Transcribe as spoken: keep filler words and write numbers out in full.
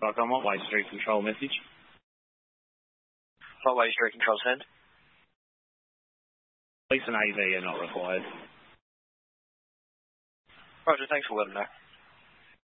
Welcome on, Way Street Control message. Flightway Street Control send. Police and A V are not required. Roger, thanks for letting me know.